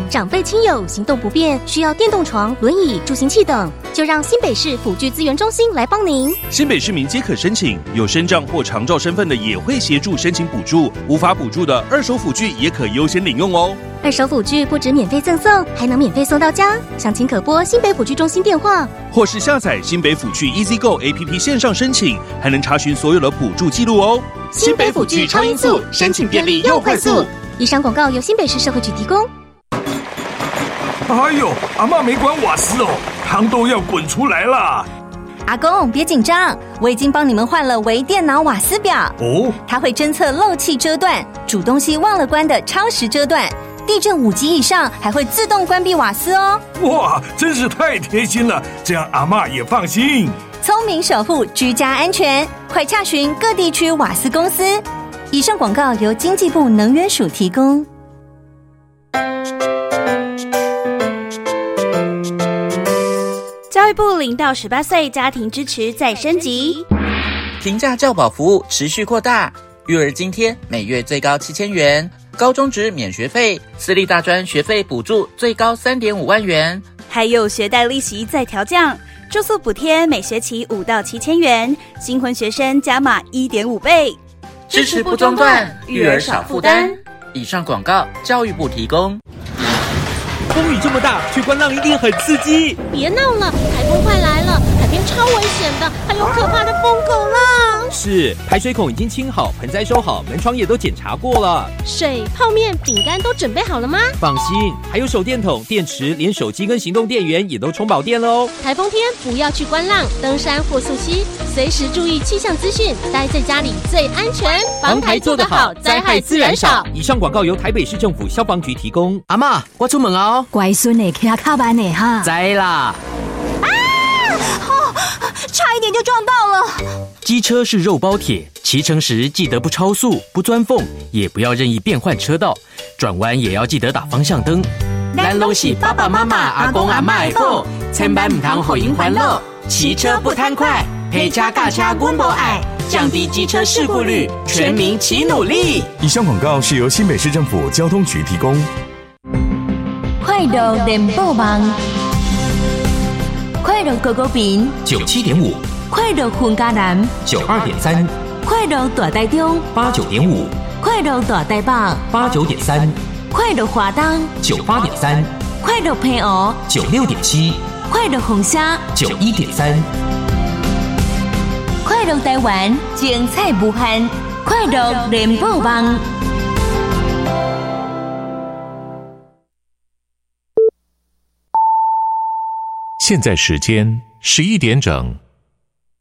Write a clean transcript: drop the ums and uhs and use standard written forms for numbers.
长辈亲友行动不便，需要电动床、轮椅、助行器等，就让新北市辅具资源中心来帮您。 新北市民皆可申请，有身障或长照身份的也会协助申请补助，无法补助的二手辅具也可优先领用哦。 二手辅具不止免费赠送，还能免费送到家。详情可拨新北辅具中心电话， 或是下载新北辅具 EasyGo APP 线上申请，还能查询所有的补助记录哦。 新北辅具超音速，申请便利又快速。以上广告由新北市社会局提供。 哎呦，阿嬷没管瓦斯哦，汤都要滚出来了。 阿公别紧张，我已经帮你们换了微电脑瓦斯表哦， 它会侦测漏气遮断、煮东西忘了关的超时遮断，地震5级以上还会自动关闭瓦斯哦。 哇，真是太贴心了，这样阿嬷也放心。 聪明守护居家安全，快洽询各地区瓦斯公司。以上广告由经济部能源署提供。 教育部0到18岁家庭支持再升级， 平价教保服务持续扩大，育儿津贴每月最高7000元，高中职免学费，私立大专学费补助最高3.5万元， 还有学贷利息再调降，住宿补贴每学期5到7000元，新婚学生加码1.5倍， 支持不中断，育儿少负担。以上广告教育部提供。 风雨这么大，去观浪一定很刺激。 别闹了，台风快来了，海边超危险的，还有可怕的疯狗浪。 是，排水孔已经清好，盆栽收好，门窗也都检查过了。 水、泡面、饼干都准备好了吗？ 放心，还有手电筒、电池，连手机跟行动电源也都充饱电了哦。 台风天不要去观浪、登山或溯溪，随时注意气象资讯，待在家里最安全。 防台做得好，灾害自然少。以上广告由台北市政府消防局提供。 阿嬷，我出门哦。 乖孙的骑卡班的哈。 知啦。 差一点就撞到了。 机车是肉包铁，骑乘时记得不超速、不钻缝，也不要任意变换车道，转弯也要记得打方向灯。 咱拢是爸爸妈妈、阿公阿嬷的宝，千万唔通互因烦恼。骑车不贪快，陪车驾车阮无爱，降低机车事故率，全民齐努力。 以上广告是由新北市政府交通局提供。 快乐联播网，快乐狗狗饼 97.5， 快乐混家南 92.3， 快乐大台中 89.5， 快乐大台北 89.3， 快乐华东 98.3， 快乐平湖 96.7， 快乐红虾 91.3， 快乐台湾精彩无限，快乐联播网。 现在时间11点整。